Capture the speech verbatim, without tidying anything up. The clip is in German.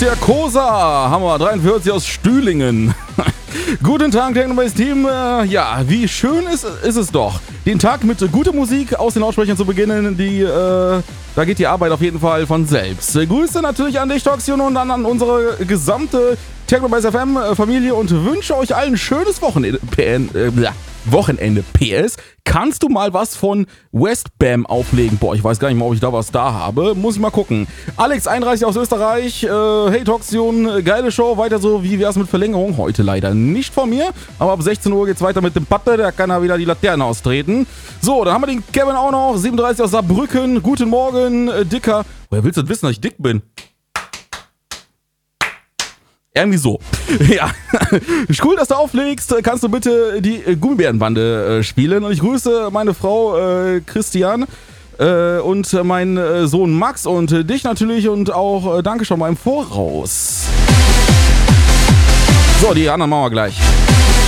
der Kosa, haben wir dreiundvierzig aus Stühlingen. Guten Tag, Technobase Team. Ja, wie schön ist, ist es doch, den Tag mit guter Musik aus den Lautsprechern zu beginnen. Die, äh, da geht die Arbeit auf jeden Fall von selbst. Grüße natürlich an dich, Toxion, und dann an unsere gesamte Technobase F M-Familie und wünsche euch allen ein schönes Wochenende. P N, äh, Wochenende. P S, kannst du mal was von Westbam auflegen? Boah, ich weiß gar nicht mal, ob ich da was da habe. Muss ich mal gucken. Alex einunddreißig aus Österreich. Äh, hey Toxion, geile Show. Weiter so. Wie wär's mit Verlängerung? Heute leider nicht von mir. Aber ab sechzehn Uhr geht's weiter mit dem Patte. Da kann er wieder die Laterne austreten. So, dann haben wir den Kevin auch noch. siebenunddreißig aus Saarbrücken. Guten Morgen, äh, Dicker. Woher willst du denn wissen, dass ich dick bin? Irgendwie so. Ja, cool, dass du auflegst. Kannst du bitte die Gummibärenbande äh, spielen? Und ich grüße meine Frau äh, Christian äh, und meinen äh, Sohn Max und äh, dich natürlich und auch äh, danke schon mal im Voraus. So, die anderen machen wir gleich.